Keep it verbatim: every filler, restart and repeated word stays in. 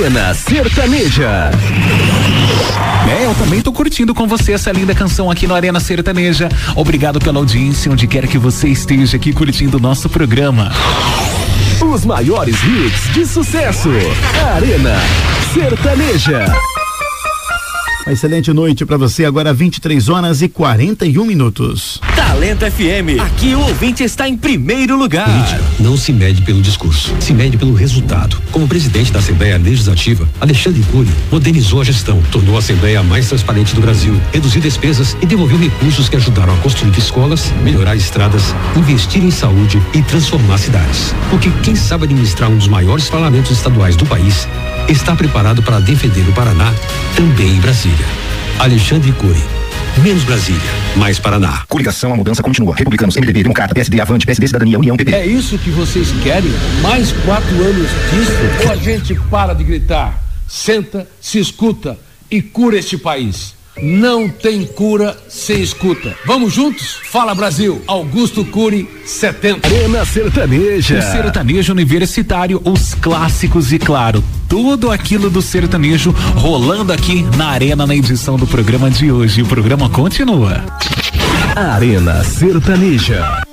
Arena Sertaneja. É, eu também tô curtindo com você essa linda canção aqui no Arena Sertaneja. Obrigado pela audiência, onde quer que você esteja aqui curtindo o nosso programa. Os maiores hits de sucesso. Arena Sertaneja. Uma excelente noite pra você, agora vinte e três horas e quarenta e um minutos. Talento F M, aqui o ouvinte está em primeiro lugar. Política não se mede pelo discurso, se mede pelo resultado. Como presidente da Assembleia Legislativa, Alexandre Cury modernizou a gestão, tornou a Assembleia a mais transparente do Brasil, reduziu despesas e devolveu recursos que ajudaram a construir escolas, melhorar estradas, investir em saúde e transformar cidades. Porque quem sabe administrar um dos maiores parlamentos estaduais do país está preparado para defender o Paraná, também em Brasília. Alexandre Cury. Menos Brasília, mais Paraná. Coligação, a mudança continua. Republicanos, M D B, Democrata, P S D, Avante, P S D, Cidadania, União, P P. É isso que vocês querem? Mais quatro anos disso? Ou a gente para de gritar, senta, se escuta e cura este país? Não tem cura sem escuta. Vamos juntos? Fala Brasil. Augusto Cury, setenta. Arena Sertaneja. O sertanejo universitário, os clássicos e, claro, tudo aquilo do sertanejo rolando aqui na Arena na edição do programa de hoje. O programa continua. Arena Sertaneja.